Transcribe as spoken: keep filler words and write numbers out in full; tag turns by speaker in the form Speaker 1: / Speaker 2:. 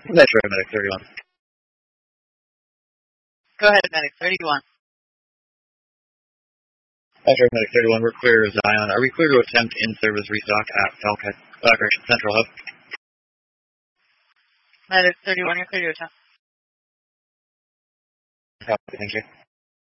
Speaker 1: Metro Medic thirty-one.
Speaker 2: Go ahead, Medic thirty-one.
Speaker 1: Metro Medic thirty-one, we're clear of Zion. Are we clear to attempt in-service restock at Falcon, uh, Central Hub?
Speaker 2: Medic thirty-one, you're clear to attempt.
Speaker 1: Copy, thank you.